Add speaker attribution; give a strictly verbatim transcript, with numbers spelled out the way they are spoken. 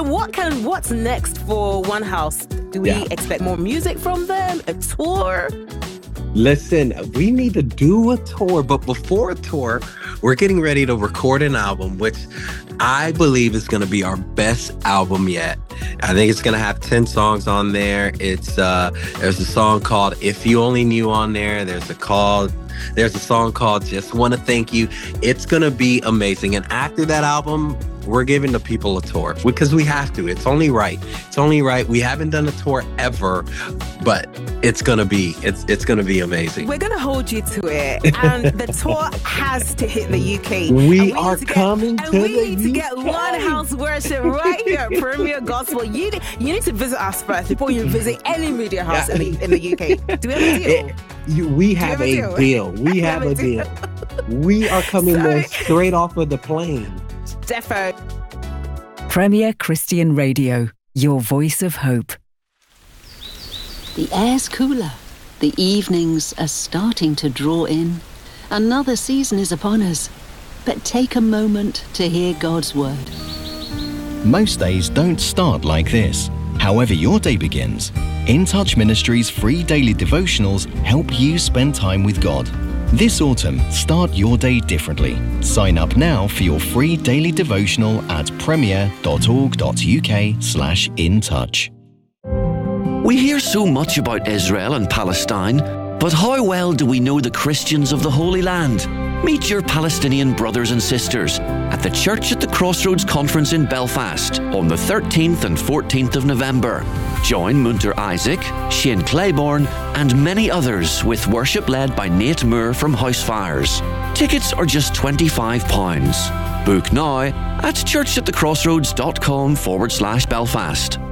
Speaker 1: What can what's next for One House? Do we
Speaker 2: Yeah.
Speaker 1: expect more music from them? A tour?
Speaker 2: Listen, we need to do a tour, but before a tour, we're getting ready to record an album, which I believe is going to be our best album yet. I think it's going to have ten songs on there. It's uh, there's a song called "If You Only Knew" on there. There's a called there's a song called "Just Want to Thank You." It's going to be amazing. And after that album, we're giving the people a tour because we have to. It's only right. It's only right. We haven't done a tour ever, but it's gonna be it's it's gonna be amazing.
Speaker 1: We're gonna hold you to it, and the tour has to hit the U K.
Speaker 2: We,
Speaker 1: we
Speaker 2: are
Speaker 1: get,
Speaker 2: coming
Speaker 1: and
Speaker 2: to
Speaker 1: we
Speaker 2: the
Speaker 1: need to
Speaker 2: U K.
Speaker 1: get One House Worship right here at Premier Gospel. You need, you need to visit us first before you visit any media house in the in the U K. Do we have a deal?
Speaker 2: It, you, we have,
Speaker 1: have
Speaker 2: a
Speaker 1: a deal?
Speaker 2: deal. We have, have a deal. deal. We are coming
Speaker 1: So-
Speaker 2: there straight off of the plane.
Speaker 1: Defo.
Speaker 3: Premier Christian Radio, your voice of hope.
Speaker 4: The air's cooler. The evenings are starting to draw in. Another season is upon us. But take a moment to hear God's word.
Speaker 5: Most days don't start like this. However your day begins, In Touch Ministries' free daily devotionals help you spend time with God. This autumn, start your day differently. Sign up now for your free daily devotional at premier.org.uk slash in touch.
Speaker 6: We hear so much about Israel and Palestine, but how well do we know the Christians of the Holy Land? Meet your Palestinian brothers and sisters at the Church at the Crossroads Conference in Belfast on the thirteenth and fourteenth of November. Join Munter Isaac, Shane Claiborne, and many others with worship led by Nate Moore from Housefires. Tickets are just twenty-five pounds. Book now at churchatthecrossroads.com forward slash Belfast.